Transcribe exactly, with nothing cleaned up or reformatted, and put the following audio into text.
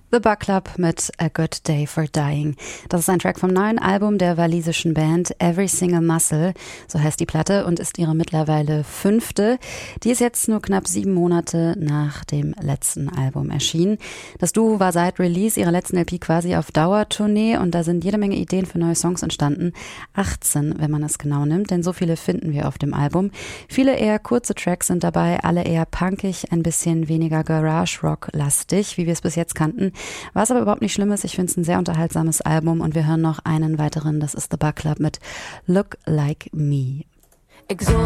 The Bug Club mit A Good Day for Dying. Das ist ein Track vom neuen Album der walisischen Band Every Single Muscle, so heißt die Platte und ist ihre mittlerweile fünfte. Die ist jetzt nur knapp sieben Monate nach dem letzten Album erschienen. Das Duo war seit Release ihrer letzten L P quasi auf Dauertournee und da sind jede Menge Ideen für neue Songs entstanden. achtzehn, wenn man es genau nimmt, denn so viele finden wir auf dem Album. Viele eher kurze Tracks sind dabei, alle eher punkig, ein bisschen weniger Garage-Rock-lastig, wie wir es bis jetzt kannten. Was aber überhaupt nicht schlimm ist, ich finde es ein sehr unterhaltsames Album und wir hören noch einen weiteren, das ist The Bug Club mit Look Like Me. Exhausted.